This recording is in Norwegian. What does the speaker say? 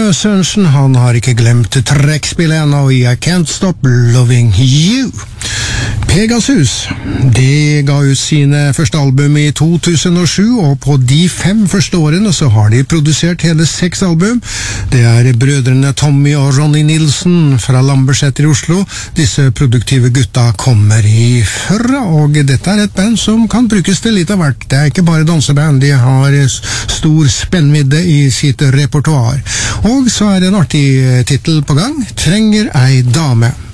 Sørensen, han har ikke glemt trekkspillet ennå i I Can't Stop Loving You. Pegasus, de ga ut sine første album i 2007, og på de 5 første årene så har de produsert hele 6 album. Det er brødrene Tommy og Ronny Nilsen fra Lambertseter i Oslo. Disse produktive gutta kommer ifra, og dette er et band som kan brukes til litt av hvert. Det er ikke bare danseband, de har stor spennvidde i sitt repertoar. Og så er det en artig titel på gang, Trenger ei dame.